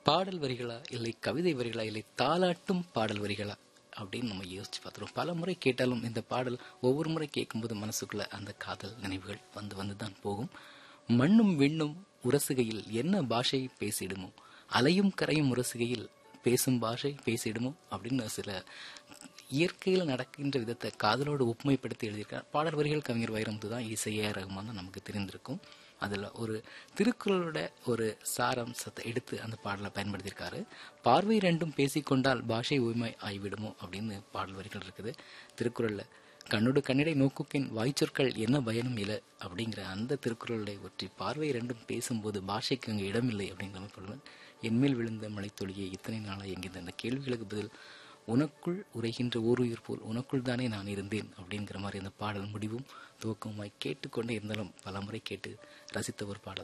பாடல் வரிகளா, இல்லை கவிதை வரிகளா, இல்லை தாலாட்டும் பாடல் வரிகளா அப்படின்னு நம்ம யோசிச்சு பார்த்துருவோம். பல முறை கேட்டாலும் இந்த பாடல் ஒவ்வொரு முறை கேட்கும்போது மனசுக்குள்ள அந்த காதல் நினைவுகள் வந்து வந்து தான் போகும். மண்ணும் விண்ணும் உரசுகையில் என்ன பாஷை பேசிடுமோ, அலையும் கரையும் உரசுகையில் பேசும் பாஷை பேசிடுமோ அப்படின்னு சில இயற்கையில் நடக்கின்ற விதத்தை காதலோடு ஒப்புமைப்படுத்தி எழுதியிருக்கார். பாடல் வரிகள் கவிஞர் வைரமுத்து தான், இசை ஏ ஆர் ரகுமான் தான் நமக்கு தெரிந்திருக்கும். அதில் ஒரு திருக்குறளோட ஒரு சாராம்சத்தை எடுத்து அந்த பாடலை பயன்படுத்தியிருக்காரு. பார்வை ரெண்டும் பேசிக்கொண்டால் பாஷை உரிமை ஆகிவிடுமோ அப்படின்னு பாடல் வரிகள் இருக்குது திருக்குறளில். கண்ணோடு கண்ணிடை நோக்குக்கின் வாய்ச்சொற்கள் என்ன பயனும் இல்லை அப்படிங்கிற அந்த திருக்குறளை ஒற்றி பார்வை ரெண்டும் பேசும்போது பாஷைக்கு அங்கே இடமில்லை அப்படிங்கிற மாதிரி சொல்லுவேன். என்மேல் விழுந்த மலைத்தொழியை இத்தனை நாளாக எங்கிருந்த அந்த கேள்விகளுக்கு பதில் உனக்குள் உரைகின்ற ஓருயிர் போல் உனக்குள் தானே நான் இருந்தேன் அப்படிங்கிற மாதிரி அந்த பாடல் முடிவும் துவக்கமாய் கேட்டுக்கொண்டே இருந்தாலும் பல முறை கேட்டு ரசித்த ஒரு பாடல்.